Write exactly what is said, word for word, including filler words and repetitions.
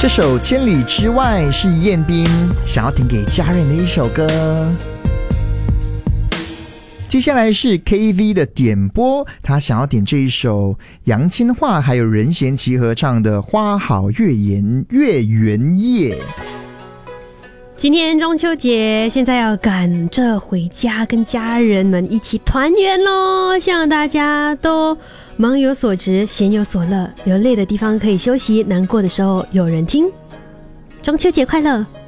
这首《千里之外》是彦斌想要点给家人的一首歌。接下来是 K V 的点播，他想要点这一首杨千嬅还有任贤齐合唱的《花好月圆月圆夜》。 今天中秋节，现在要赶着回家跟家人们一起团圆咯，希望大家都忙有所值，闲有所乐，有累的地方可以休息，难过的时候有人听。中秋节快乐！